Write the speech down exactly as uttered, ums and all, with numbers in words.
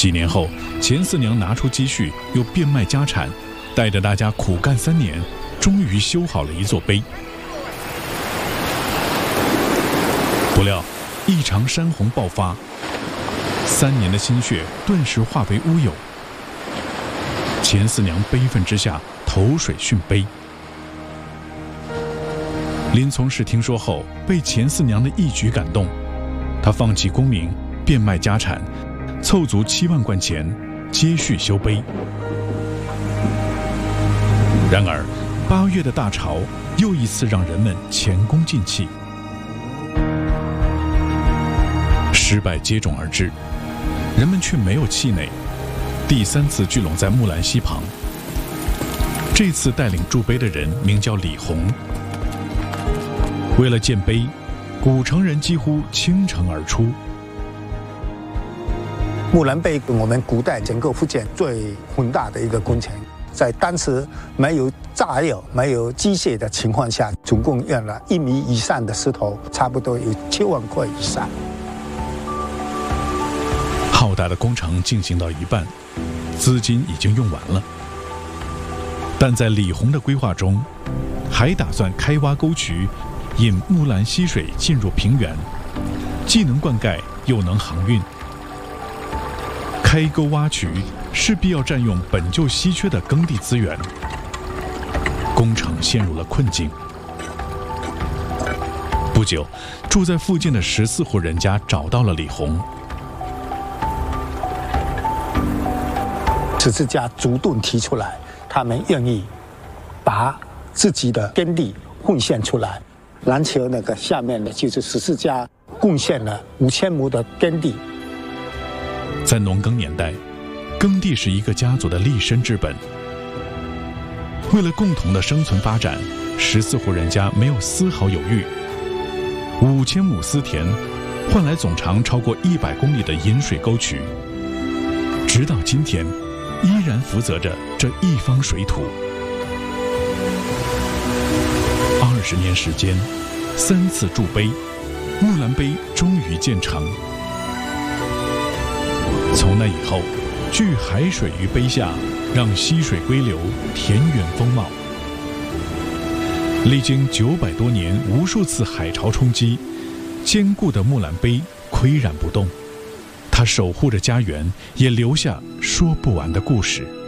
几年后，钱四娘拿出积蓄，又变卖家产，带着大家苦干三年，终于修好了一座碑。不料，一场山洪爆发，三年的心血顿时化为乌有。钱四娘悲愤之下投水殉碑。林从事听说后，被钱四娘的一举感动，他放弃功名，变卖家产，凑足七万贯钱，接续修碑。然而，八月的大潮又一次让人们前功尽弃，失败接踵而至，人们却没有气馁，第三次聚拢在木兰溪旁。这次带领筑碑的人名叫李洪。为了建碑，古城人几乎倾城而出。 木兰碑，我们古代整个福建最宏大的一个工程，在当时没有炸药、没有机械的情况下，总共用了一米以上的石头，差不多有七万块以上。 浩大的工程进行到一半，资金已经用完了，但在李洪的规划中，还打算开挖沟渠，引木兰溪水进入平原，既能灌溉又能航运。开沟挖渠势必要占用本就稀缺的耕地资源，工程陷入了困境。不久，住在附近的十四户人家找到了李洪。 十四家主动提出来，他们愿意把自己的耕地贡献出来。篮球那个下面的就是十四家贡献了五千亩的耕地。 在农耕年代，耕地是一个家族的立身之本。为了共同的生存发展，十四户人家没有丝毫犹豫。五千亩私田，换来总长超过一百公里的引水沟渠，直到今天，依然负责着这一方水土。二十年时间，三次筑碑，木兰碑终于建成。从那以后，聚海水于碑下，让溪水归流，田园风貌。历经九百多年无数次海潮冲击，坚固的木兰碑岿然不动。它守护着家园，也留下说不完的故事。